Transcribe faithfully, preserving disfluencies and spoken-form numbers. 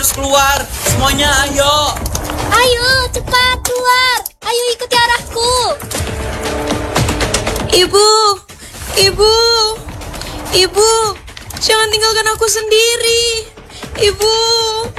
harus keluar. Semuanya ayo. Ayo, cepat keluar. Ayo ikuti arahku. Ibu, ibu, ibu, jangan tinggalkan aku sendiri. Ibu.